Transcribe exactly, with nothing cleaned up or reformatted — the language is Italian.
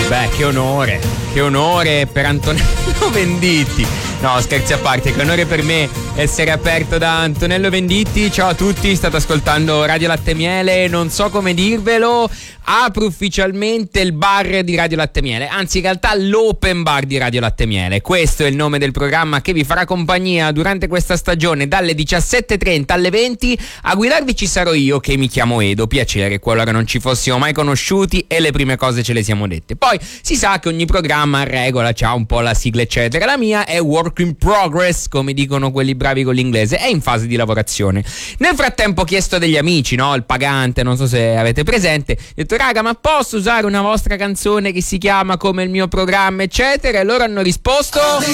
Beh, che onore, che onore per Antonello Venditti. No, scherzi a parte, che onore per me essere aperto da Antonello Venditti. Ciao a tutti, state ascoltando Radio Latte Miele. Non so come dirvelo, apro ufficialmente il bar di Radio Latte Miele, anzi in realtà l'open bar di Radio Latte Miele. Questo è il nome del programma che vi farà compagnia durante questa stagione dalle diciassette e trenta alle venti. A guidarvi ci sarò io, che mi chiamo Edo, piacere, qualora non ci fossimo mai conosciuti e le prime cose ce le siamo dette. Poi si sa che ogni programma a regola c'ha un po' la sigla eccetera. La mia è Work in Progress, come dicono quelli bravi con l'inglese, è in fase di lavorazione. Nel frattempo ho chiesto degli amici, no? Il pagante, non so se avete presente, ho detto raga, ma posso usare una vostra canzone che si chiama come il mio programma eccetera, e loro hanno risposto